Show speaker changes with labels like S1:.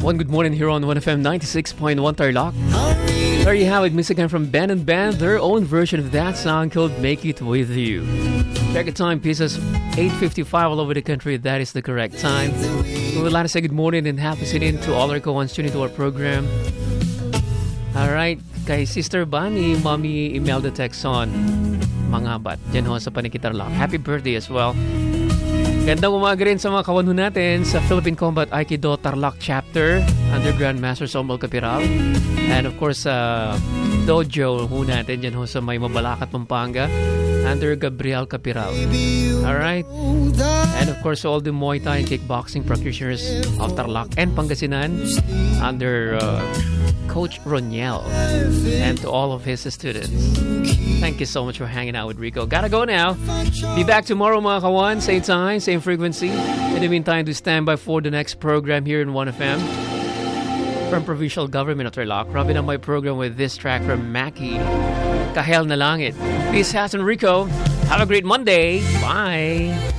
S1: One good morning here on 1FM 96.1 Tarlac. There you have it, music again from Ben and Ben, their own version of that song called Make It With You. Check the time, pieces 8:55 all over the country. That is the correct time. We would like to say good morning and happy sitting to all our co-ones tuning to our program. Alright, kay Sister Bunny, Mommy Imelda Texon, Mangabat, dyan ho sa Panikitarlac. Happy birthday as well. Gandang umaga rin sa mga kawan ho natin sa Philippine Combat Aikido Tarlac Chapter under Grandmaster Sombal Capiral. And of course, dojo ho natin dyan ho sa may Mabalacat, Pampanga under Gabriel Capiral. Alright. And of course, all the Muay Thai and kickboxing practitioners of Tarlac and Pangasinan under Coach Roniel and to all of his students. Thank you so much for hanging out with Rico. Gotta go now. Be back tomorrow, mga kawan. Same time, same frequency. In the meantime, to stand by for the next program here in 1FM. From Provincial Government of Tarlac, wrapping up my program with this track from Mackie, Kahel na Langit. Peace, Hassan Rico. Have a great Monday. Bye.